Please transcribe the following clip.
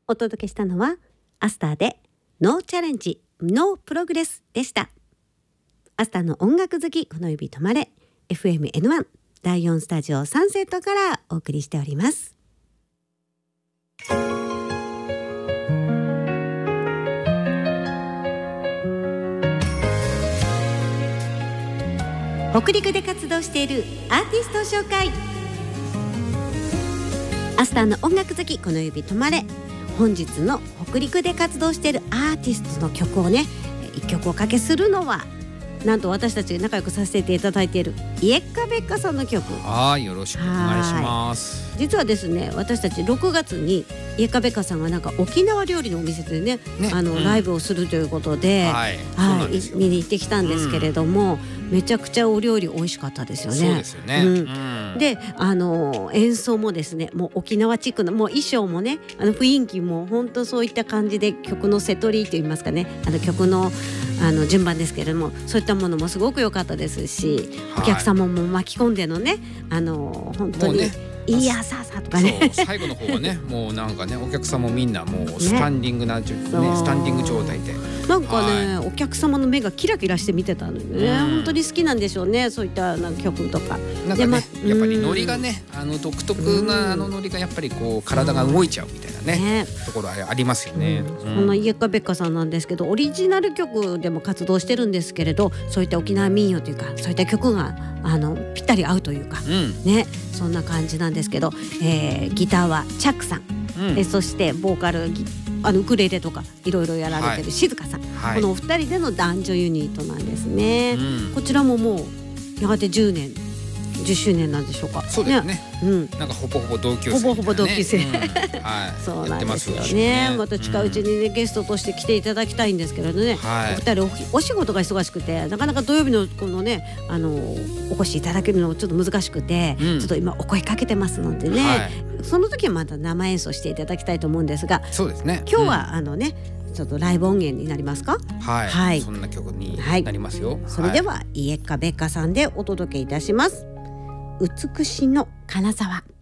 お届けしたのはアスターでノーチャレンジノープログレスでした。アスターの音楽好きこの指止まれ FMN1 第4スタジオサンセットからお送りしております。北陸で活動しているアーティストを紹介。アスターの音楽好きこの指止まれ、本日の北陸で活動しているアーティストの曲をね一曲おかけするのはなんと私たち仲良くさせていただいているイエッカベッカさんの曲。 はい、よろしくお願いします。 実はですね、私たち6月にイエッカベッカさんがなんか沖縄料理のお店でねライブをするということで、見に行ってきたんですけれども、めちゃくちゃお料理美味しかったですよね。 そうですよね。 で演奏もですね、もう沖縄チックなもう衣装もね雰囲気も本当そういった感じで、曲のセトリといいますかね、曲の順番ですけれども、そういったものもすごく良かったですし、お客様も巻き込んでのね本当にいいやささとかね、 最後の方はねもうなんかねお客様もみんなもうスタンディングな、スタンディング状態でなんかね、お客様の目がキラキラして見てたのでね、本当に好きなんでしょうね、そういったなんか曲とか。 なんかね、やっぱりノリがね独特なノリがやっぱりこう体が動いちゃうみたいなねところありますよね。 そんなイエッカベッカさんなんですけど、オリジナル曲でも活動してるんですけれど、そういった沖縄民謡というかそういった曲がぴったり合うというか、ね、そんな感じなんですけど、ギターはチャックさん、そしてボーカルウクレレとかいろいろやられてる静香さん、このお二人での男女ユニットなんですね。こちらももうやがて10周年なんでしょうか。 そうですね。なんかほぼほぼ同級生、 ほぼ同級生、そうなんですよね。また近いうちにねゲストとして来ていただきたいんですけれどね、お二人お仕事が忙しくてなかなか土曜日のこのねお越しいただけるのちょっと難しくて、ちょっと今お声かけてますのでね、その時はまた生演奏していただきたいと思うんですが、 そうですね。 今日はちょっとライブ音源になりますか。 はい、そんな曲になりますよ。 それではイエッカベッカさんでお届けいたします。美しの金沢。